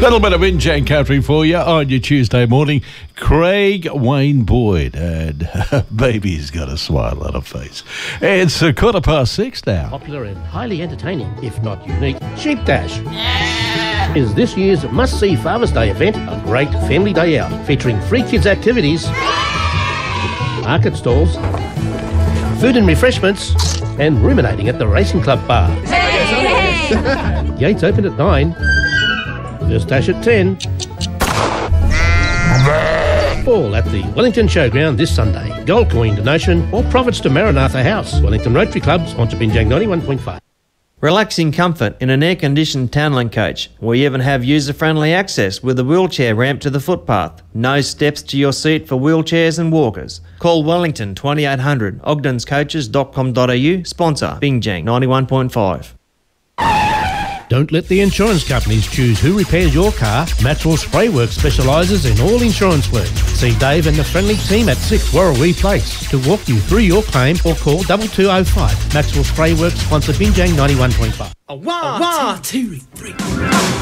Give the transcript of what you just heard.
Little bit of Binjang Country for you on your Tuesday morning. Craig Wayne Boyd, and baby's got a smile on her face. It's 6:15 now. Popular and highly entertaining, if not unique, Sheep Dash is this year's must-see Father's Day event, a great family day out featuring free kids activities, market stalls, food and refreshments, and ruminating at the Racing Club bar. Gates open at 9. First dash at 10. All at the Wellington Showground this Sunday. Gold coin donation or profits to Maranatha House. Wellington Rotary Club, sponsor Binjang 91.5. Relaxing comfort in an air-conditioned Townland coach. We even have user-friendly access with a wheelchair ramp to the footpath. No steps to your seat for wheelchairs and walkers. Call Wellington 2800 ogdenscoaches.com.au. Sponsor Binjang 91.5. Don't let the insurance companies choose who repairs your car. Maxwell Spray Works specialises in all insurance work. See Dave and the friendly team at 6 Warrawee Place to walk you through your claim or call 2205. Maxwell Spray Works, sponsor Binjang 91.5. One, two, three.